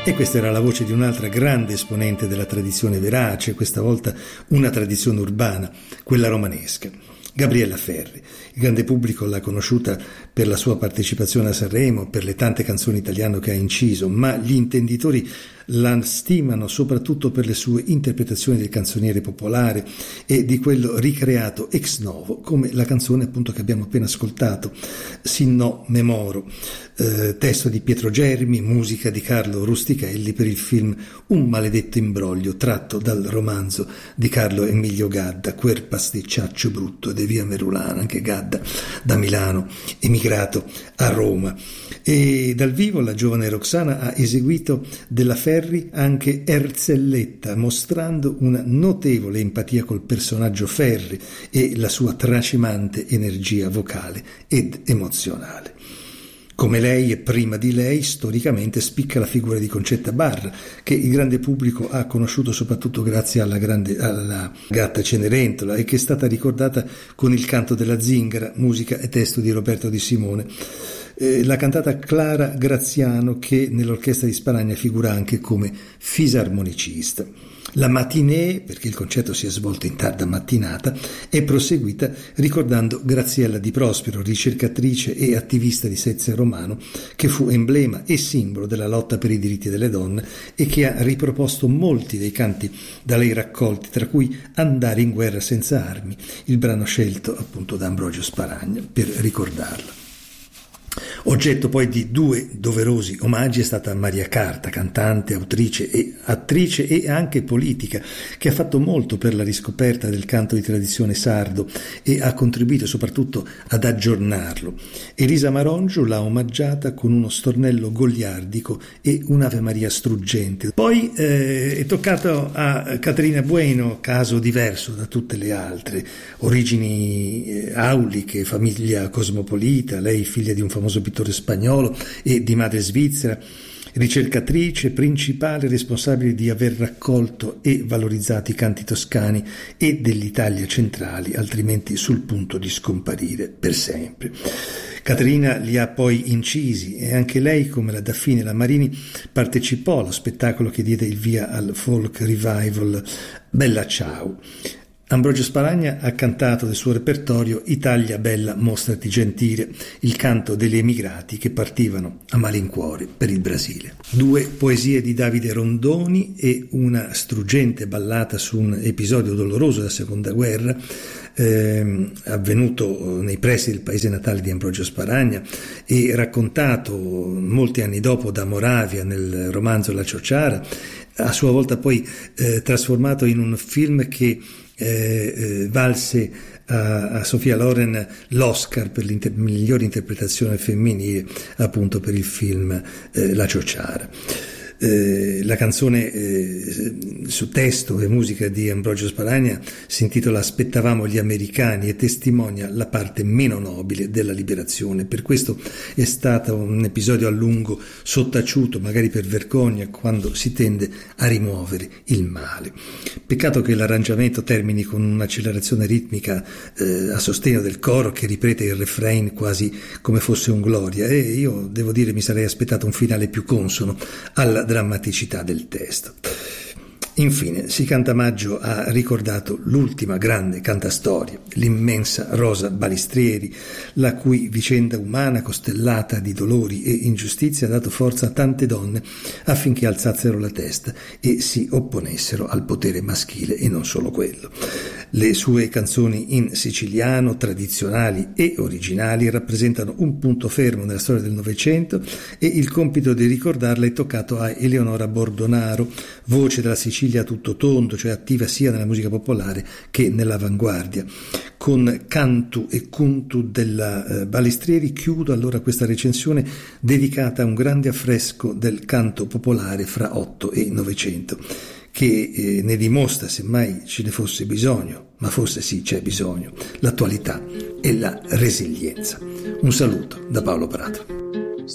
E questa era la voce di un'altra grande esponente della tradizione verace, questa volta una tradizione urbana, quella romanesca. Gabriella Ferri. Il grande pubblico l'ha conosciuta per la sua partecipazione a Sanremo, per le tante canzoni italiane che ha inciso, ma gli intenditori la stimano soprattutto per le sue interpretazioni del canzoniere popolare e di quello ricreato ex novo, come la canzone appunto che abbiamo appena ascoltato, Sin no memoro, testo di Pietro Germi, musica di Carlo Rustichelli per il film Un maledetto imbroglio, tratto dal romanzo di Carlo Emilio Gadda, Quel pasticciaccio brutto de via Merulana, anche Gadda da Milano, emigrato a Roma. E dal vivo la giovane Roxana ha eseguito della Ferri anche Erzelletta, mostrando una notevole empatia col personaggio Ferri e la sua tracimante energia vocale ed emozionale. Come lei e prima di lei, storicamente spicca la figura di Concetta Barra, che il grande pubblico ha conosciuto soprattutto grazie alla Gatta Cenerentola e che è stata ricordata con il canto della Zingara, musica e testo di Roberto Di Simone. La cantata Clara Graziano, che nell'orchestra di Sparagna figura anche come fisarmonicista. La matinée, perché il concerto si è svolto in tarda mattinata, è proseguita ricordando Graziella Di Prospero, ricercatrice e attivista di Sezze Romano, che fu emblema e simbolo della lotta per i diritti delle donne e che ha riproposto molti dei canti da lei raccolti, tra cui Andare in guerra senza armi, il brano scelto appunto da Ambrogio Sparagna per ricordarla. Oggetto poi di due doverosi omaggi è stata Maria Carta, cantante, autrice e attrice e anche politica, che ha fatto molto per la riscoperta del canto di tradizione sardo e ha contribuito soprattutto ad aggiornarlo. Elisa Marongio l'ha omaggiata con uno stornello goliardico e un'Ave Maria struggente. Poi è toccato a Caterina Bueno, caso diverso da tutte le altre, origini auliche, famiglia cosmopolita, lei figlia di un famoso pittore spagnolo e di madre svizzera, ricercatrice principale responsabile di aver raccolto e valorizzato i canti toscani e dell'Italia centrali, altrimenti sul punto di scomparire per sempre. Caterina li ha poi incisi e anche lei, come la Daffini e la Marini, partecipò allo spettacolo che diede il via al folk revival Bella Ciao. Ambrogio Sparagna ha cantato del suo repertorio Italia bella mostrati gentile, il canto degli emigrati che partivano a malincuore per il Brasile. Due poesie di Davide Rondoni e una struggente ballata su un episodio doloroso della Seconda Guerra avvenuto nei pressi del paese natale di Ambrogio Sparagna e raccontato molti anni dopo da Moravia nel romanzo La Ciociara, a sua volta poi trasformato in un film che valse a Sofia Loren l'Oscar per miglior interpretazione femminile, appunto per il film La Ciociara. La canzone su testo e musica di Ambrogio Sparagna si intitola Aspettavamo gli americani e testimonia la parte meno nobile della liberazione. Per questo è stato un episodio a lungo sottaciuto, magari per vergogna, quando si tende a rimuovere il male. Peccato che l'arrangiamento termini con un'accelerazione ritmica a sostegno del coro che ripete il refrain quasi come fosse un gloria, e io devo dire mi sarei aspettato un finale più consono alla drammaticità del testo. Infine, Si canta maggio ha ricordato l'ultima grande cantastoria, l'immensa Rosa Balistrieri, la cui vicenda umana costellata di dolori e ingiustizie ha dato forza a tante donne affinché alzassero la testa e si opponessero al potere maschile e non solo quello. Le sue canzoni in siciliano, tradizionali e originali, rappresentano un punto fermo nella storia del Novecento e il compito di ricordarla è toccato a Eleonora Bordonaro, voce della Sicilia a tutto tondo, cioè attiva sia nella musica popolare che nell'avanguardia. Con Cantu e Cuntu della Balistrieri chiudo allora questa recensione dedicata a un grande affresco del canto popolare fra 8 e 900, che ne dimostra, semmai ce ne fosse bisogno, ma forse sì c'è bisogno, l'attualità e la resilienza. Un saluto da Paolo Prato.